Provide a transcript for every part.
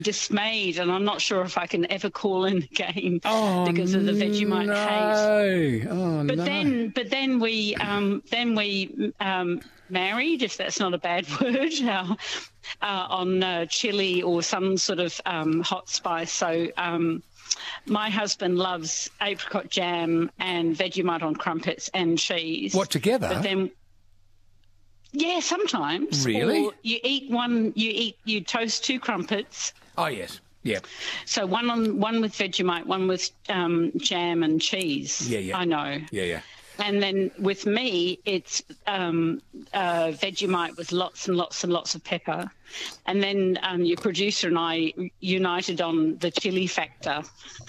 dismayed, and I'm not sure if I can ever call in again because of the Vegemite hate. But then we married, if that's not a bad word, on chili or some sort of hot spice. So my husband loves apricot jam and Vegemite on crumpets and cheese. What, together? But then, yeah, sometimes. Really? Or you toast 2 crumpets. Oh, yes. Yeah. So one with Vegemite, one with jam and cheese. Yeah. I know. Yeah. And then with me, it's Vegemite with lots and lots and lots of pepper. And then your producer and I united on the chili factor.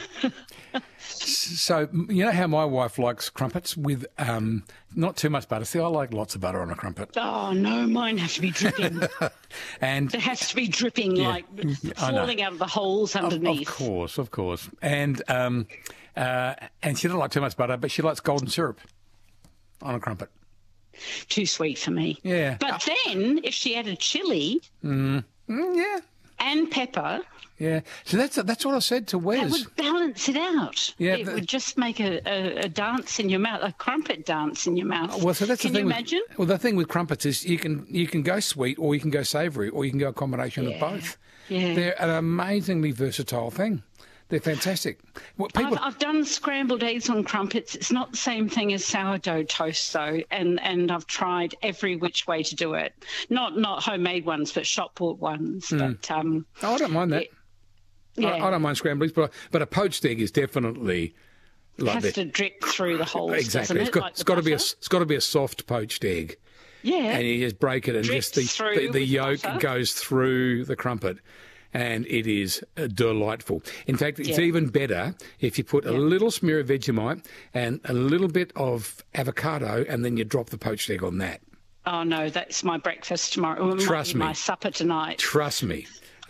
So, you know how my wife likes crumpets with not too much butter? See, I like lots of butter on a crumpet. Oh, no, mine has to be dripping. And it has to be dripping, like falling out of the holes underneath. Of course. And she doesn't like too much butter, but she likes golden syrup on a crumpet. Too sweet for me. Yeah. But then, if she added chili and pepper... Yeah, so that's what I said to Wes. That would balance it out. Yeah, it would just make a dance in your mouth, a crumpet dance in your mouth. Well, so that's can the thing. You imagine? Well, the thing with crumpets is you can go sweet, or you can go savoury, or you can go a combination of both. Yeah, they're an amazingly versatile thing. They're fantastic. I've done scrambled eggs on crumpets. It's not the same thing as sourdough toast, though, and I've tried every which way to do it. Not homemade ones, but shop bought ones. But I don't mind that. Yeah. I don't mind scrambled eggs, but a poached egg is definitely like it has to drip through the holes. Exactly. Doesn't It's got to be a soft poached egg. Yeah. And you just break it, and just the yolk goes through the crumpet, and it is delightful. In fact, it's even better if you put a little smear of Vegemite and a little bit of avocado, and then you drop the poached egg on that. Oh no, that's my breakfast tomorrow. Trust me. My supper tonight. Trust me.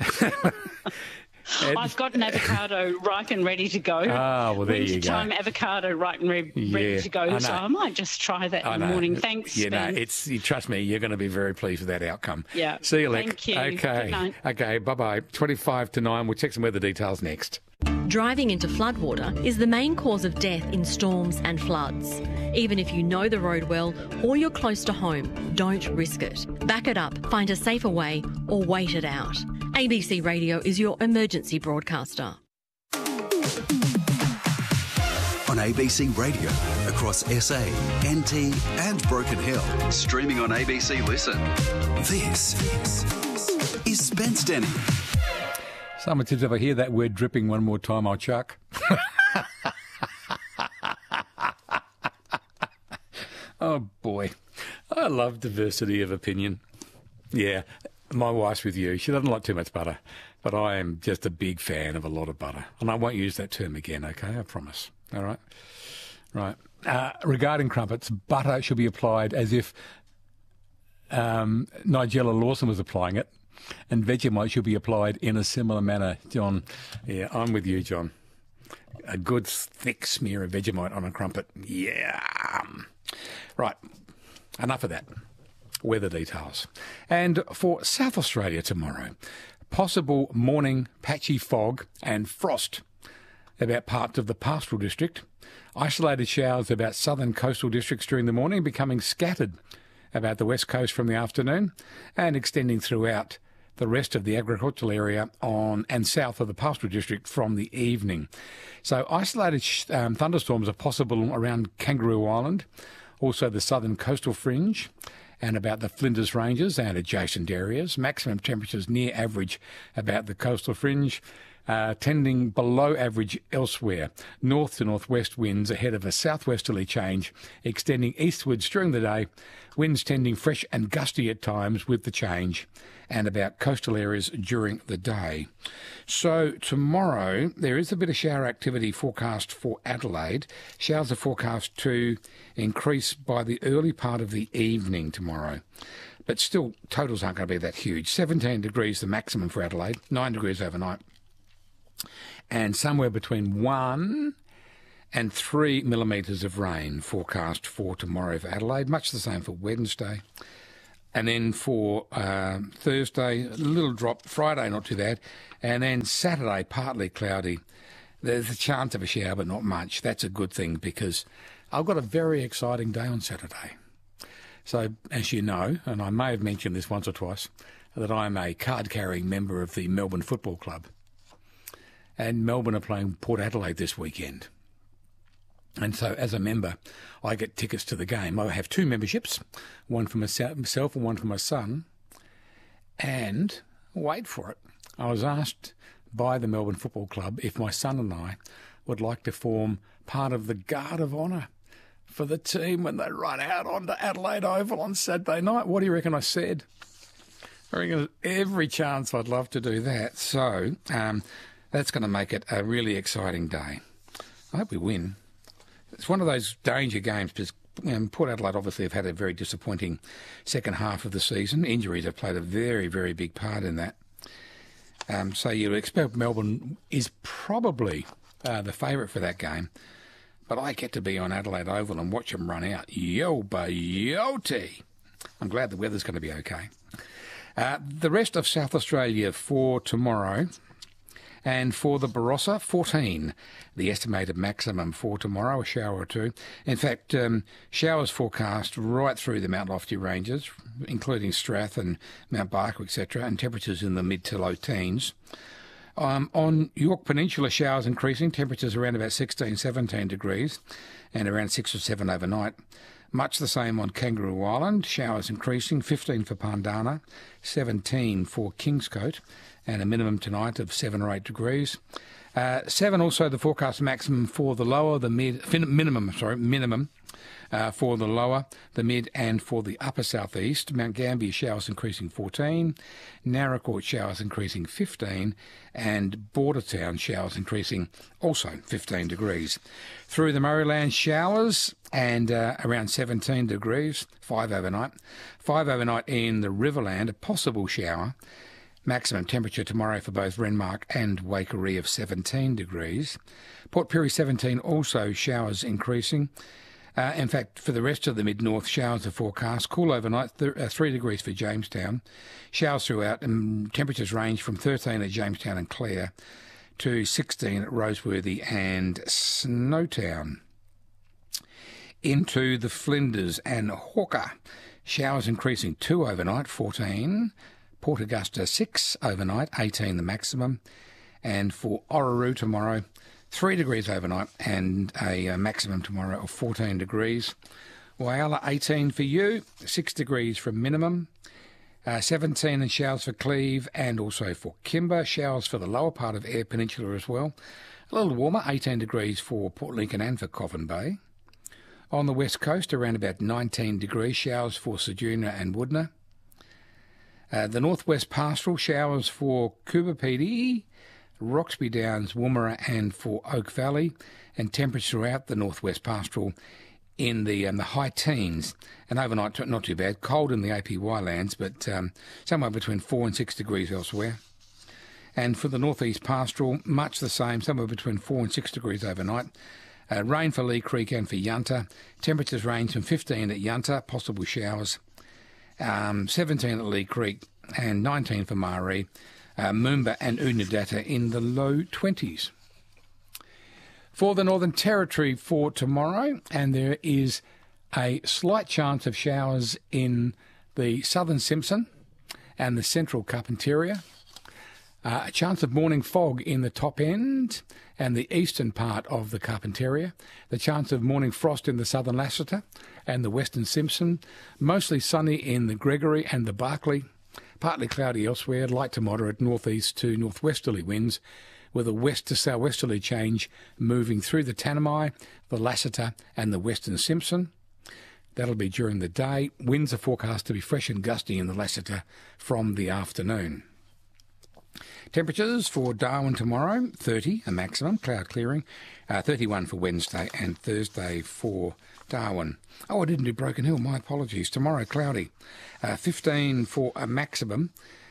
I've got an avocado ripe and ready to go. Ah, well, there you go. Time avocado ripe and ready to go. So I might just try that in the morning. Thanks, Ben. Trust me, you're going to be very pleased with that outcome. Yeah. See you, Lex. Thank you. Okay. Good night. Okay, bye-bye. 25 to 9. We'll check some weather details next. Driving into floodwater is the main cause of death in storms and floods. Even if you know the road well or you're close to home, don't risk it. Back it up, find a safer way, or wait it out. ABC Radio is your emergency broadcaster. On ABC Radio, across SA, NT and Broken Hill. Streaming on ABC Listen. This is Spence Denny. Someone says, if I hear that word dripping one more time, I'll chuck. Oh, boy. I love diversity of opinion. Yeah, my wife's with you. She doesn't like too much butter, but I am just a big fan of a lot of butter. And I won't use that term again, okay? I promise. All right? Right. Regarding crumpets, butter should be applied as if Nigella Lawson was applying it. And Vegemite should be applied in a similar manner, John. Yeah, I'm with you, John. A good thick smear of Vegemite on a crumpet. Yeah. Right. Enough of that. Weather details. And for South Australia tomorrow, possible morning patchy fog and frost about parts of the Pastoral District. Isolated showers about southern coastal districts during the morning, becoming scattered about the west coast from the afternoon and extending throughout the rest of the agricultural area on and south of the Pastoral District from the evening. So isolated thunderstorms are possible around Kangaroo Island, also the southern coastal fringe, and about the Flinders Ranges and adjacent areas. Maximum temperatures near average about the coastal fringe, tending below average elsewhere. North to northwest winds ahead of a southwesterly change, extending eastwards during the day. Winds tending fresh and gusty at times with the change, and about coastal areas during the day. So tomorrow there is a bit of shower activity forecast for Adelaide. Showers are forecast to increase by the early part of the evening tomorrow. But still, totals aren't going to be that huge. 17 degrees the maximum for Adelaide, 9 degrees overnight. And somewhere between 1 and 3 millimetres of rain forecast for tomorrow for Adelaide. Much the same for Wednesday. And then for Thursday, a little drop. Friday, not too bad. And then Saturday, partly cloudy. There's a chance of a shower, but not much. That's a good thing because I've got a very exciting day on Saturday. So, as you know, and I may have mentioned this once or twice, that I'm a card-carrying member of the Melbourne Football Club. And Melbourne are playing Port Adelaide this weekend. And so, as a member, I get tickets to the game. I have 2 memberships, one for myself and one for my son. And, wait for it, I was asked by the Melbourne Football Club if my son and I would like to form part of the Guard of Honour for the team when they run out onto Adelaide Oval on Saturday night. What do you reckon I said? I reckon every chance I'd love to do that. So, that's going to make it a really exciting day. I hope we win. It's one of those danger games because Port Adelaide obviously have had a very disappointing second half of the season. Injuries have played a very, very big part in that. So you'd expect Melbourne is probably the favourite for that game. But I get to be on Adelaide Oval and watch them run out. Yo-ba-yo-tee. I'm glad the weather's going to be okay. The rest of South Australia for tomorrow. And for the Barossa, 14. The estimated maximum for tomorrow, a shower or two. In fact, showers forecast right through the Mount Lofty ranges, including Strath and Mount Barker, etc., and temperatures in the mid to low teens. On York Peninsula, showers increasing, temperatures around about 16, 17 degrees, and around 6 or 7 overnight. Much the same on Kangaroo Island, showers increasing, 15 for Pandana, 17 for Kingscote, and a minimum tonight of 7 or 8 degrees. 7 also the forecast maximum for the lower, the mid, minimum for the lower, the mid and for the upper southeast. Mount Gambier showers increasing 14, Narracourt showers increasing 15, and Bordertown showers increasing also 15 degrees. Through the Murrayland, showers and around 17 degrees, 5 overnight. 5 overnight in the Riverland, a possible shower. Maximum temperature tomorrow for both Renmark and Waikerie of 17 degrees. Port Pirie 17 also showers increasing. In fact, for the rest of the mid-north, showers are forecast. Cool overnight, 3 degrees for Jamestown. Showers throughout, and temperatures range from 13 at Jamestown and Clare to 16 at Roseworthy and Snowtown. Into the Flinders and Hawker. Showers increasing 2 overnight, 14. Port Augusta 6 overnight, 18 the maximum. And for Orroroo tomorrow, 3 degrees overnight and a maximum tomorrow of 14 degrees. Whyalla 18 for you, 6 degrees from minimum. 17 in showers for Cleve and also for Kimber. Showers for the lower part of Eyre Peninsula as well. A little warmer, 18 degrees for Port Lincoln and for Coffin Bay. On the west coast, around about 19 degrees, showers for Ceduna and Woodner. The northwest pastoral, showers for Coober PD, Roxby Downs, Woomera and for Oak Valley, and temperatures throughout the northwest pastoral in the high teens, and overnight not too bad. Cold in the APY lands, but somewhere between 4 and 6 degrees elsewhere. And for the northeast pastoral, much the same, somewhere between 4 and 6 degrees overnight. Rain for Lee Creek and for Yunta. Temperatures range from 15 at Yunta, possible showers. 17 at Lee Creek and 19 for Maree. Moomba and Oodnadatta in the low 20s. For the Northern Territory for tomorrow, and there is a slight chance of showers in the southern Simpson and the central Carpentaria. A chance of morning fog in the top end and the eastern part of the Carpentaria. The chance of morning frost in the southern Lassiter and the western Simpson. Mostly sunny in the Gregory and the Barkly. Partly cloudy elsewhere, light to moderate northeast to northwesterly winds, with a west to southwesterly change moving through the Tanami, the Lassiter and the western Simpson. That'll be during the day. Winds are forecast to be fresh and gusty in the Lassiter from the afternoon. Temperatures for Darwin tomorrow, 30, a maximum, cloud clearing, 31 for Wednesday and Thursday for Darwin. Oh, I didn't do Broken Hill, my apologies. Tomorrow, cloudy, 15 for a maximum,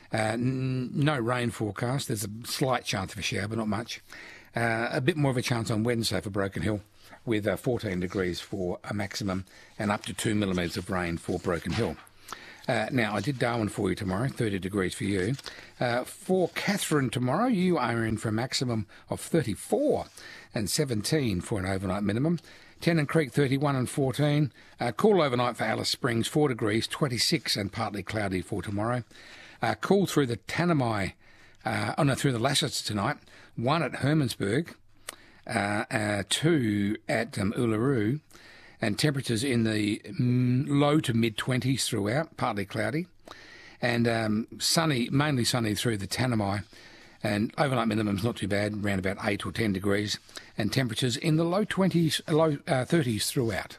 no rain forecast. There's a slight chance of a shower, but not much. A bit more of a chance on Wednesday for Broken Hill, with 14 degrees for a maximum and up to 2 millimetres of rain for Broken Hill. Now, I did Darwin for you tomorrow, 30 degrees for you. For Catherine tomorrow, you are in for a maximum of 34 and 17 for an overnight minimum. Tennant Creek, 31 and 14. Cool overnight for Alice Springs, 4 degrees, 26 and partly cloudy for tomorrow. Cool through the Tanami, through the Lashes tonight. 1 at Hermannsburg, 2 at Uluru, and temperatures in the low to mid-20s throughout, partly cloudy, and sunny, mainly sunny through the Tanami, and overnight minimums not too bad, around about 8 or 10 degrees, and temperatures in the low 30s throughout.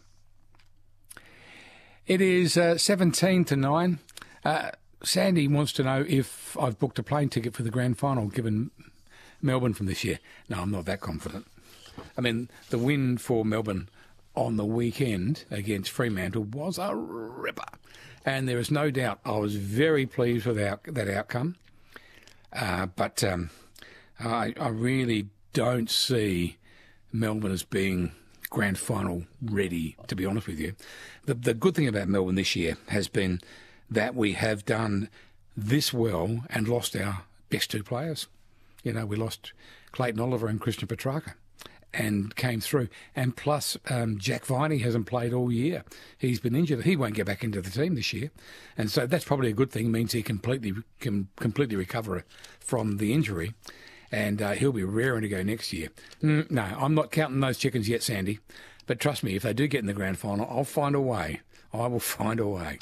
It is 17 to 9. Sandy wants to know if I've booked a plane ticket for the grand final, given Melbourne from this year. No, I'm not that confident. I mean, the win for Melbourne on the weekend against Fremantle was a ripper. And there is no doubt I was very pleased with that outcome. But I really don't see Melbourne as being grand final ready, to be honest with you. The good thing about Melbourne this year has been that we have done this well and lost our best 2 players. You know, we lost Clayton Oliver and Christian Petrarca and came through. And plus, Jack Viney hasn't played all year. He's been injured. He won't get back into the team this year. And so that's probably a good thing. It means he can completely recover from the injury. And he'll be raring to go next year. No, I'm not counting those chickens yet, Sandy. But trust me, if they do get in the grand final, I'll find a way. I will find a way.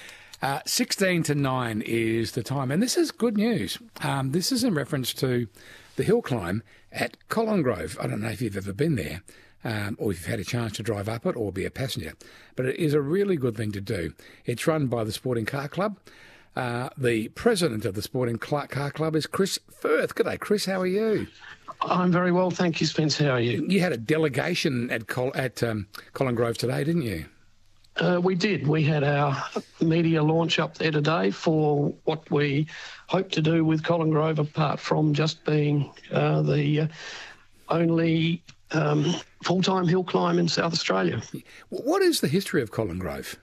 16 to 9 is the time. And this is good news. This is in reference to the hill climb at Collingrove. I don't know if you've ever been there or if you've had a chance to drive up it or be a passenger, but it is a really good thing to do. It's run by the Sporting Car Club. The president of the Sporting Car Club is Chris Firth. G'day, Chris. How are you? I'm very well, thank you, Spence. How are you? You had a delegation at Collingrove today, didn't you? We did. We had our media launch up there today for what we hope to do with Collingrove, apart from just being the only full-time hill climb in South Australia. What is the history of Collingrove?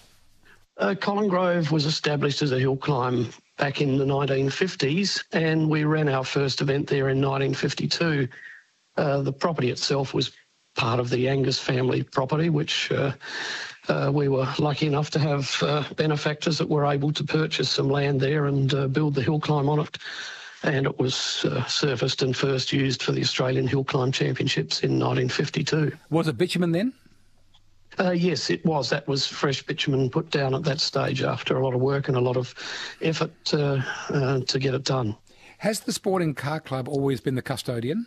Collingrove was established as a hill climb back in the 1950s, and we ran our first event there in 1952. The property itself was part of the Angus family property, which we were lucky enough to have benefactors that were able to purchase some land there and build the hill climb on it. And it was surfaced and first used for the Australian Hill Climb Championships in 1952. Was it bitumen then? Yes, it was. That was fresh bitumen put down at that stage after a lot of work and a lot of effort to get it done. Has the Sporting Car Club always been the custodian?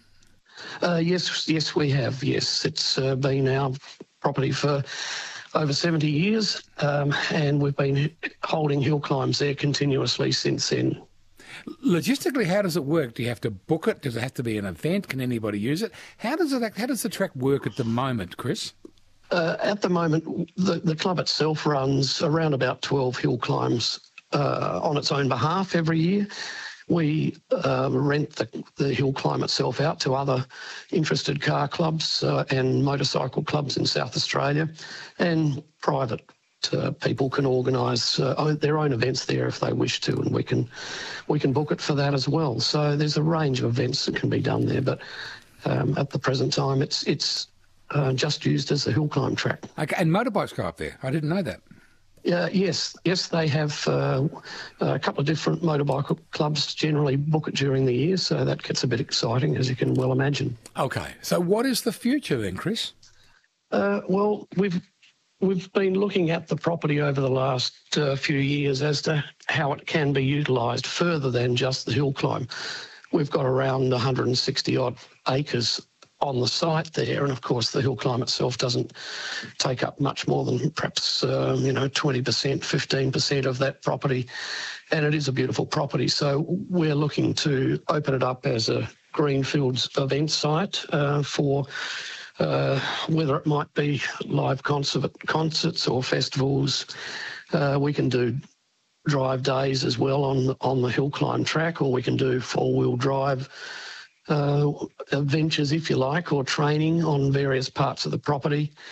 Yes, we have. Yes, it's been our property for over 70 years, and we've been holding hill climbs there continuously since then. Logistically, how does it work? Do you have to book it? Does it have to be an event? Can anybody use it? How does the track work at the moment, Chris? At the moment, the club itself runs around about 12 hill climbs on its own behalf every year. We rent the hill climb itself out to other interested car clubs and motorcycle clubs in South Australia, and private people can organise their own events there if they wish to, and we can book it for that as well. So there's a range of events that can be done there, but at the present time it's just used as a hill climb track. Okay, and motorbikes go up there. I didn't know that. Yes, they have a couple of different motorbike clubs generally book it during the year, so that gets a bit exciting, as you can well imagine. Okay, so what is the future then, Chris? Well, we've been looking at the property over the last few years as to how it can be utilised further than just the hill climb. We've got around 160-odd acres on the site there, and of course the hill climb itself doesn't take up much more than perhaps 20%, 15% of that property, and it is a beautiful property. So we're looking to open it up as a greenfields event site for whether it might be live concerts or festivals. We can do drive days as well on the hill climb track, or we can do four-wheel drive adventures, if you like, or training on various parts of the property.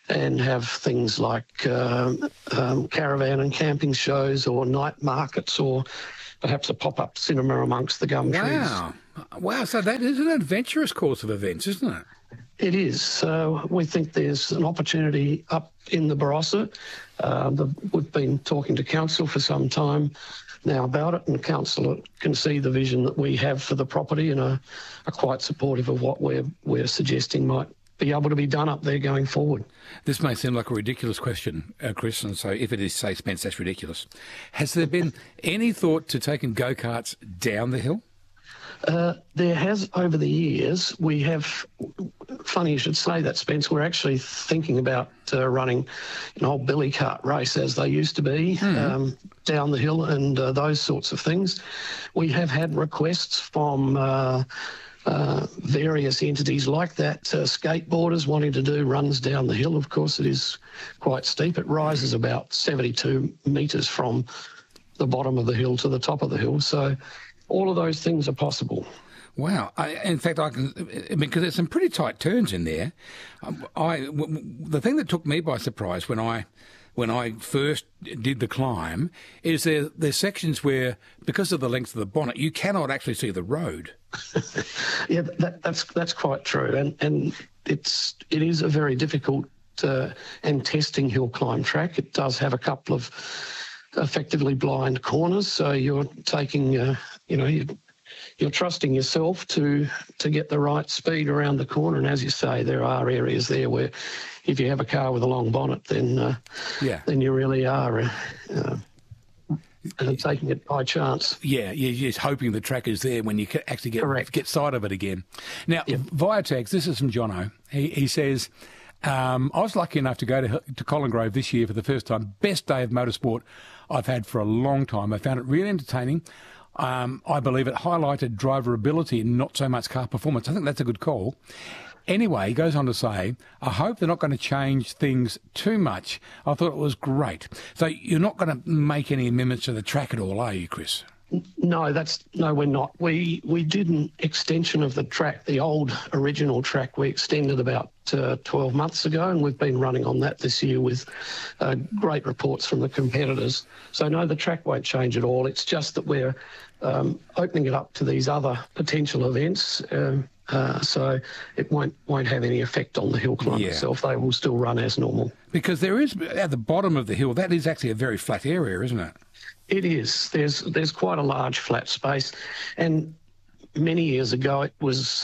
and have things like caravan and camping shows or night markets or perhaps a pop-up cinema amongst the gum trees. Wow, so that is an adventurous course of events, isn't it? It is. We think there's an opportunity up in the Barossa. We've been talking to council for some time now about it, and council can see the vision that we have for the property and are quite supportive of what we're suggesting might be able to be done up there going forward. This may seem like a ridiculous question, Chris, and so if it is, say, Spence, that's ridiculous. Has there been any thought to taking go-karts down the hill? There has over the years. We have, funny you should say that, Spence, we're actually thinking about running an old billy cart race as they used to be down the hill and those sorts of things. We have had requests from various entities like that, skateboarders wanting to do runs down the hill. Of course, it is quite steep. It rises about 72 metres from the bottom of the hill to the top of the hill. So all of those things are possible. Wow. In fact, because there's some pretty tight turns in there. The thing that took me by surprise when I first did the climb is there's sections where, because of the length of the bonnet, you cannot actually see the road. Yeah, that's quite true, and it is a very difficult and testing hill climb track. It does have a couple of effectively blind corners, so you're taking, you're trusting yourself to get the right speed around the corner. And as you say, there are areas there where if you have a car with a long bonnet, then you really are taking it by chance. Yeah, you're just hoping the track is there when you actually get sight of it again. Now, via text, this is from Jono. He says, I was lucky enough to go to Colin Grove this year for the first time. Best day of motorsport I've had for a long time. I found it really entertaining. I believe it highlighted driver ability and not so much car performance. I think that's a good call. Anyway, he goes on to say, I hope they're not going to change things too much. I thought it was great. So you're not going to make any amendments to the track at all, are you, Chris? No, we're not. We did an extension of the track, the old original track. We extended about 12 months ago, and we've been running on that this year with great reports from the competitors. So no, the track won't change at all. It's just that we're opening it up to these other potential events. So it won't have any effect on the hill climb itself. They will still run as normal. Because there is, at the bottom of the hill, that is actually a very flat area, isn't it? It is. There's quite a large flat space, and many years ago it was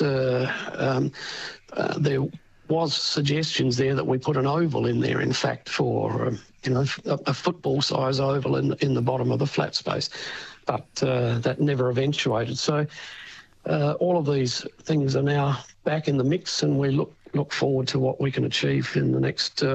there was suggestions there that we put an oval in there. In fact, for a football size oval in the bottom of the flat space, but that never eventuated. So all of these things are now back in the mix, and we look forward to what we can achieve in the next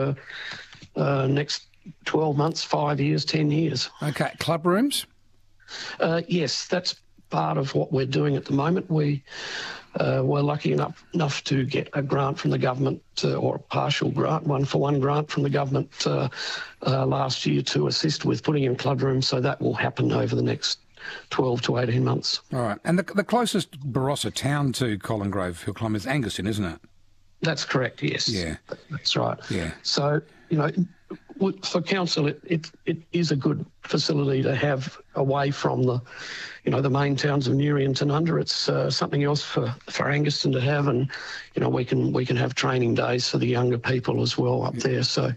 12 months, 5 years, 10 years. Okay, club rooms? Yes, that's part of what we're doing at the moment. We were lucky enough to get a grant from the government, or a partial grant, one-for-one grant from the government last year to assist with putting in club rooms, so that will happen over the next 12 to 18 months. All right. And the closest Barossa town to Colin Grove Hill Climb is Angaston, isn't it? That's correct, yes. Yeah. That's right. Yeah. So, for council, it is a good facility to have away from the main towns of Newry and Tanunda. It's something else for Angaston to have, and we can have training days for the younger people as well up there. So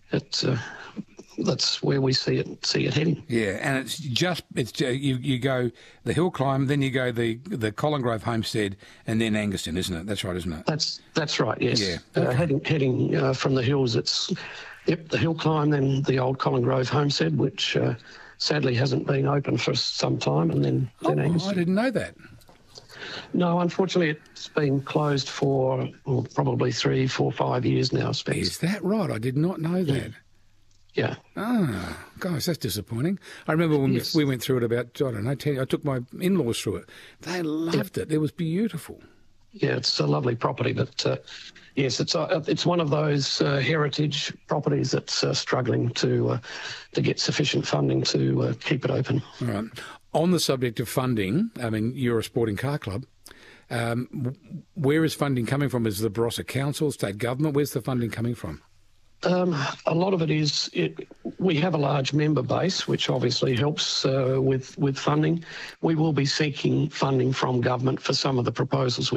that's where we see it heading. Yeah, and you go the hill climb, then you go the Colin Grove homestead, and then Angaston, isn't it? That's right, isn't it? That's right. Yes. Yeah. Heading from the hills, it's the hill climb, then the old Colin Grove homestead, which sadly hasn't been open for some time, and then Angaston. I didn't know that. No, unfortunately, it's been closed for probably 3, 4, 5 years now, Spence. Is that right? I did not know that. Yeah. Ah, gosh, that's disappointing. I remember when we went through it about, 10, I took my in-laws through it. They loved it. It was beautiful. Yeah, it's a lovely property, but yes, it's one of those heritage properties that's struggling to get sufficient funding to keep it open. All right. On the subject of funding, I mean, you're a sporting car club. Where is funding coming from? Is the Barossa Council, state government? Where's the funding coming from? A lot of it is we have a large member base, which obviously helps with funding. We will be seeking funding from government for some of the proposals